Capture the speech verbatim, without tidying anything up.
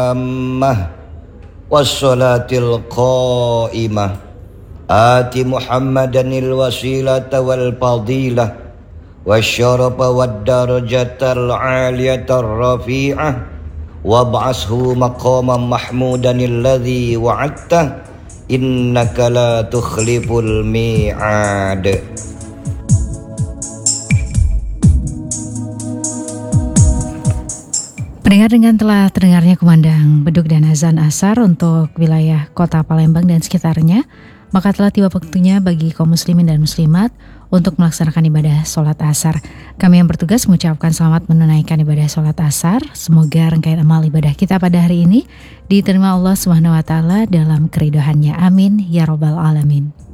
Ammah wassalatil qaimah ati Muhammadanil wasilata wal fadilah wasyarafa wad darajatal aliyatar rafi'ah wab'ashu maqaman mahmudanil ladzi wa'adta innaka la tukhliful mi'ad. Pendengar, dengan telah terdengarnya kumandang beduk dan azan asar untuk wilayah kota Palembang dan sekitarnya, maka telah tiba waktunya bagi kaum muslimin dan muslimat untuk melaksanakan ibadah sholat asar. Kami yang bertugas mengucapkan selamat menunaikan ibadah sholat asar. Semoga rangkaian amal ibadah kita pada hari ini diterima Allah Subhanahu wa Ta'ala dalam keridhaannya. Amin ya Rabbal Alamin.